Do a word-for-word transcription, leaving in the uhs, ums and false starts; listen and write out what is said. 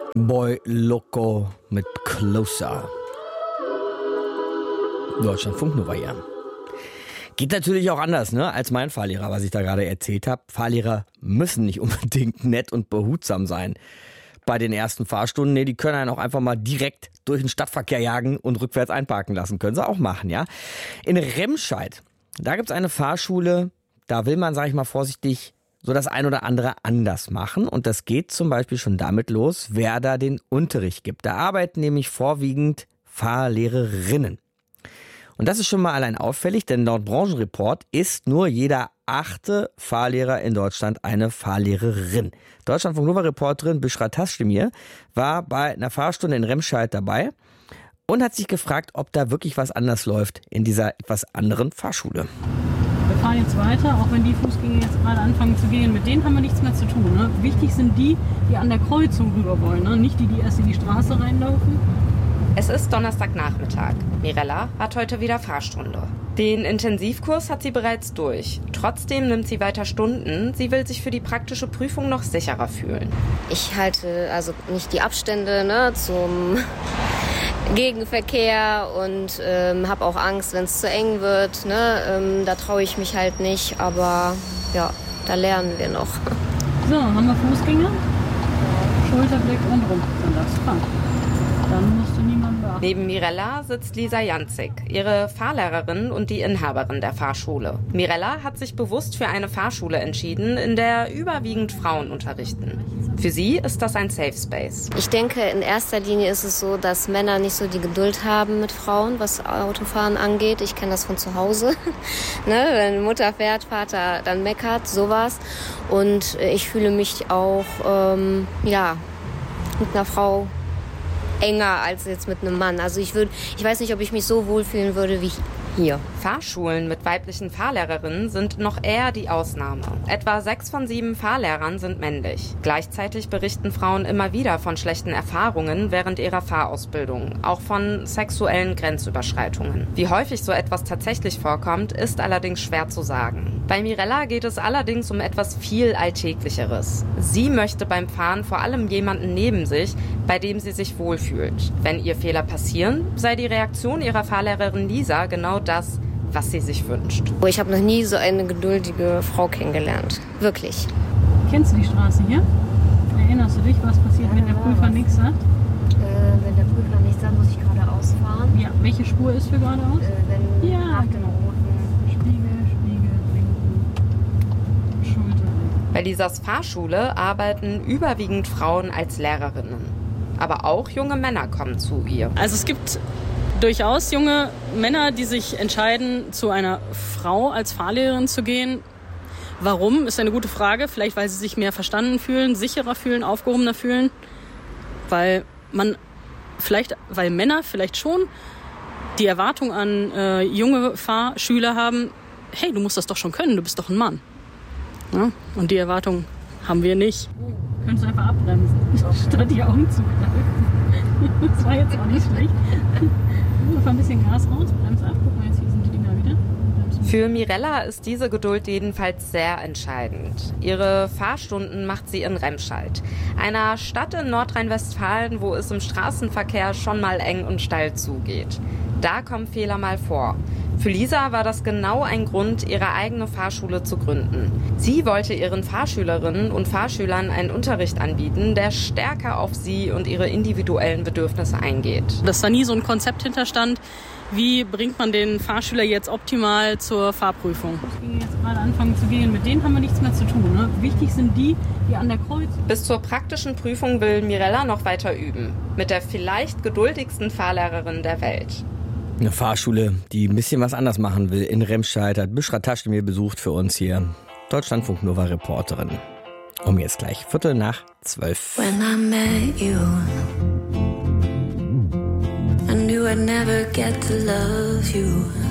Boy Loco mit Closer. Deutschlandfunk Nova, ja. Geht natürlich auch anders, ne, als mein Fahrlehrer, was ich da gerade erzählt habe. Fahrlehrer müssen nicht unbedingt nett und behutsam sein. Bei den ersten Fahrstunden, nee, die können einen auch einfach mal direkt durch den Stadtverkehr jagen und rückwärts einparken lassen. Können sie auch machen, ja. In Remscheid, da gibt's eine Fahrschule, da will man, sag ich mal vorsichtig, so das ein oder andere anders machen. Und das geht zum Beispiel schon damit los, wer da den Unterricht gibt. Da arbeiten nämlich vorwiegend Fahrlehrerinnen. Und das ist schon mal allein auffällig, denn laut Branchenreport ist nur jeder achte Fahrlehrer in Deutschland eine Fahrlehrerin. Deutschlandfunk Nova-Reporterin Büşra Taschdemir war bei einer Fahrstunde in Remscheid dabei und hat sich gefragt, ob da wirklich was anders läuft in dieser etwas anderen Fahrschule. Wir fahren jetzt weiter, auch wenn die Fußgänger jetzt gerade anfangen zu gehen, mit denen haben wir nichts mehr zu tun. Ne? Wichtig sind die, die an der Kreuzung rüber wollen, ne? Nicht die, die erst in die Straße reinlaufen. Es ist Donnerstagnachmittag. Mirella hat heute wieder Fahrstunde. Den Intensivkurs hat sie bereits durch. Trotzdem nimmt sie weiter Stunden. Sie will sich für die praktische Prüfung noch sicherer fühlen. Ich halte also nicht die Abstände, ne, zum Gegenverkehr und ähm, habe auch Angst, wenn es zu eng wird. Ne, ähm, da traue ich mich halt nicht, aber ja, da lernen wir noch. So, haben wir Fußgänger? Schulterblick und rum. Dann darfst du fahren. Dann musst du niemanden beachten. Neben Mirella sitzt Lisa Janzig, ihre Fahrlehrerin und die Inhaberin der Fahrschule. Mirella hat sich bewusst für eine Fahrschule entschieden, in der überwiegend Frauen unterrichten. Für sie ist das ein Safe Space. Ich denke, in erster Linie ist es so, dass Männer nicht so die Geduld haben mit Frauen, was Autofahren angeht. Ich kenne das von zu Hause. Ne? Wenn Mutter fährt, Vater dann meckert, sowas. Und ich fühle mich auch ähm, ja, mit einer Frau enger als jetzt mit einem Mann. Also ich würde, ich weiß nicht, ob ich mich so wohlfühlen würde wie hier. Fahrschulen mit weiblichen Fahrlehrerinnen sind noch eher die Ausnahme. Etwa sechs von sieben Fahrlehrern sind männlich. Gleichzeitig berichten Frauen immer wieder von schlechten Erfahrungen während ihrer Fahrausbildung, auch von sexuellen Grenzüberschreitungen. Wie häufig so etwas tatsächlich vorkommt, ist allerdings schwer zu sagen. Bei Mirella geht es allerdings um etwas viel Alltäglicheres. Sie möchte beim Fahren vor allem jemanden neben sich, bei dem sie sich wohlfühlt. Wenn ihr Fehler passieren, sei die Reaktion ihrer Fahrlehrerin Lisa genau das, was sie sich wünscht. Ich habe noch nie so eine geduldige Frau kennengelernt. Wirklich. Kennst du die Straße hier? Erinnerst du dich, was passiert, wenn der Prüfer was? nichts sagt? Äh, wenn der Prüfer nichts sagt, muss ich geradeaus fahren. Ja, welche Spur ist für geradeaus? Äh, wenn Ja, nach dem genau. roten Spiegel, Spiegel, Blinken, Schulter. Bei Lisas Fahrschule arbeiten überwiegend Frauen als Lehrerinnen. Aber auch junge Männer kommen zu ihr. Also es gibt durchaus junge Männer, die sich entscheiden, zu einer Frau als Fahrlehrerin zu gehen. Warum, ist eine gute Frage. Vielleicht, weil sie sich mehr verstanden fühlen, sicherer fühlen, aufgehobener fühlen. Weil man, vielleicht, weil Männer vielleicht schon die Erwartung an äh, junge Fahrschüler haben, hey, du musst das doch schon können, du bist doch ein Mann. Ja? Und die Erwartung haben wir nicht. Oh, könntest du einfach abbremsen, statt die Augen zu kneifen. Das war jetzt auch nicht schlecht. Einfach ein bisschen Gas raus, bremst ab, guck mal, jetzt hier sind die Dinger wieder. Für Mirella ist diese Geduld jedenfalls sehr entscheidend. Ihre Fahrstunden macht sie in Remscheid, einer Stadt in Nordrhein-Westfalen, wo es im Straßenverkehr schon mal eng und steil zugeht. Da kommen Fehler mal vor. Für Lisa war das genau ein Grund, ihre eigene Fahrschule zu gründen. Sie wollte ihren Fahrschülerinnen und Fahrschülern einen Unterricht anbieten, der stärker auf sie und ihre individuellen Bedürfnisse eingeht. Dass da nie so ein Konzept hinterstand, wie bringt man den Fahrschüler jetzt optimal zur Fahrprüfung. Die jetzt gerade anfangen zu gehen, mit denen haben wir nichts mehr zu tun. Ne? Wichtig sind die, die an der Kreuzung. Bis zur praktischen Prüfung will Mirella noch weiter üben. Mit der vielleicht geduldigsten Fahrlehrerin der Welt. Eine Fahrschule, die ein bisschen was anders machen will in Remscheid, hat Büşra Taschdemir besucht für uns hier. Deutschlandfunk Nova Reporterin. Um jetzt gleich Viertel nach zwölf. When I met you, I knew I'd never get to love you.